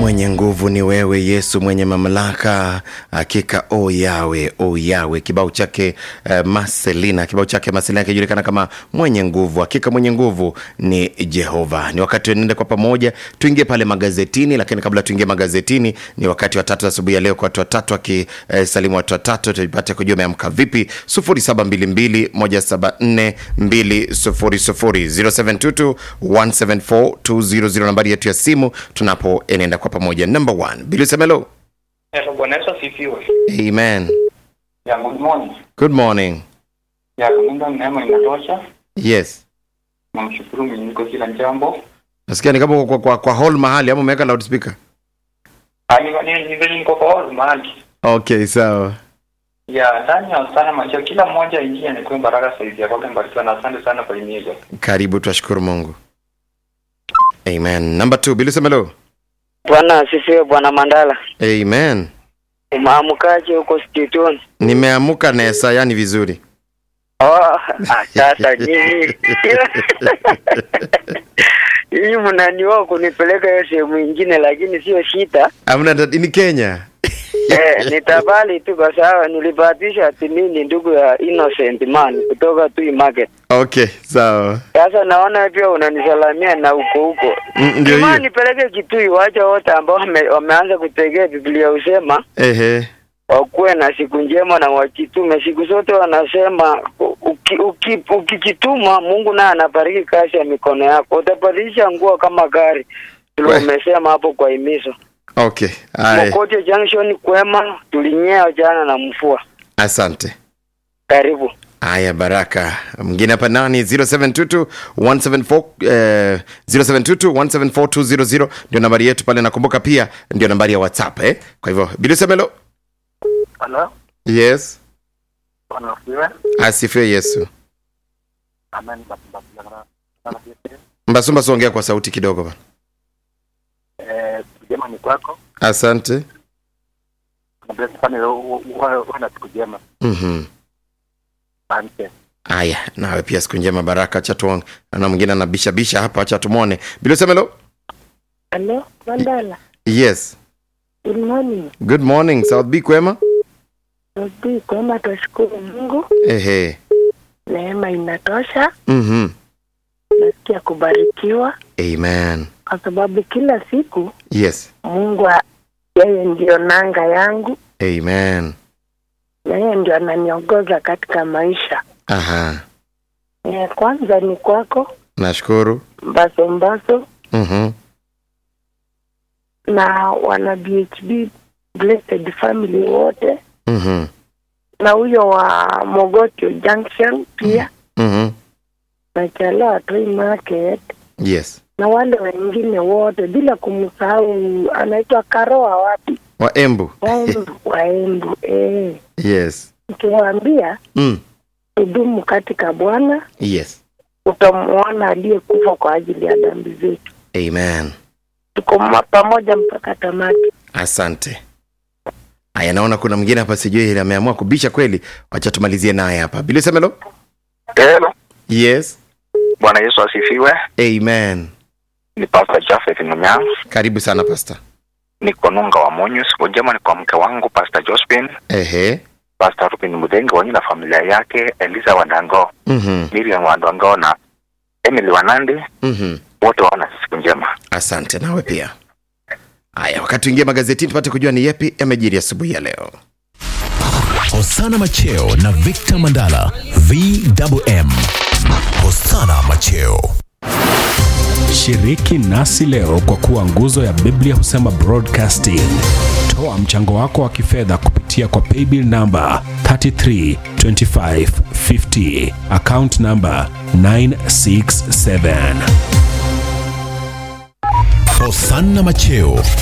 Mwenye nguvu ni wewe Yesu, mwenye mamlaka hakika. O yawe kibao chake Marcelina kijulikana kama mwenye nguvu. Hakika mwenye nguvu ni Jehova. Ni wakati tuende kwa pamoja tuingie pale magazetini, lakini kabla tuingie magazetini ni wakati wa tatu asubuhi ya leo kwa watu watatu akisalimu watu watatu tupate kujua umeamka vipi. 0722174200 0722174200 nambari yetu ya simu tunapoenenda kwa pamoja. Number 1 Billy Semelo. Bwana Yesu asifiwe. Amen. Good morning. Good morning. Mungu neema inatosha. Yes. Namshukuru Mungu niko kila jambo. Nasikia ni kama kwa hall mahali ama umeweka loudspeaker? Niko kwa hall mahali. Okay, sawa. Ndani ya sana macho kila mmoja ingia ni kwa baraka saidia kwa mbarikiwa na asante sana kwa himizo. Karibu, tunashukuru Mungu. Amen. Number 2 Billy Semelo. Bwana asifiwe Bwana Mandala. Amen. Umeamkaje huko studioni? Nimeamuka nesa, yani vizuri. Sasa nyinyi. Hii mnaniwa kunipeleka hiyo sehemu nyingine lakini sio shida. Amna ni Kenya. Nitabali tu kwa sababu nilibahatisha ati mimi ndugu ya Innocent Man kutoka Tui Market. Okay, sawa. Sasa naona pia unanisalamia na huko. Ndio hiyo. Nipeleke Kitui wacha wote ambao wameanza kutegea Biblia usema. Wakuwe na siku njema na wajitume. Siku zote wanasema ukijituma Mungu naye anabariki kazi ya mikono yako. Utabadilisha nguo kama gari. Tulio umesema hapo kwa himizo. Okay. Mokote Junction kwema, tulinyea jana na mvua. Asante. Karibu. Aya, baraka. Mwingine hapa nani? 0722174200 ndio nambari yetu pale, nakumbuka pia ndio nambari ya WhatsApp Kwa hivyo Billy Semelo. Hello. Yes. Bwana asifiwe. Asifiwe Yesu. Amen. Mbasumba songea kwa sauti kidogo bana. Jema ni kwako. Asante. Kabla sana wana siku jema. Asante. Aya, nawe pia siku njema, baraka. Acha tuone. Na mwingine anabisha hapa, acha tumuone. Billy Semelo. Hello, Mandala. Yes. Good morning. Good morning. South B kwema? South B kwema, tunashukuru Mungu. Neema inatosha. Nasikia kubarikiwa. Amen. Kwa sababu kila siku Mungu yeye ndio nanga yangu. Amen. Yeye ndio ananiongoza katika maisha. Kwanza ni kwako. Nashukuru. Mbaso. Na wana BHB Blessed Family wote. Na huyo wa Mogotio Junction pia. Na Chala Tui Market. Yes. Na wale wengine wote bila kumsahau anaitwa Karoa wapi? Wa Embu. Wa Embu. Yes. Nikiwaambia udumu katika Bwana. Yes. Utamuona aliyekufa kwa ajili ya dhambi zetu. Amen. Tuko pamoja mpaka tamati. Asante. Aya, naona kuna mwingine hapa sijui ile ameamua kubisha kweli. Acha tumalizie naye hapa. Billy Semelo. Hello. Yes. Bwana Yesu asifiwe. Amen. Ni Pastor Jafet Numya. Karibu sana Pastor. Niko Nunga wa Monyo. Siku njema ni kwa mke wangu Pastor Josephine. Pastor Rupin Mudenga wanyi na familia yake, Eliza Wandango. Miriam Wandango na Emily Wanandi. Wote wana siku njema. Asante, nawe pia. Aya, wakati tuingie magazetini tupate kujua ni yapi yamejiri asubuhi ya leo. Hosana Macheo na Victor Mandala VMM. Hosana Macheo. Shiriki nasi leo kwa kuwa nguzo ya Biblia husema broadcasting. Toa mchango wako wa kifedha kupitia kwa paybill number 332550 account number 967. Hosana Macheo.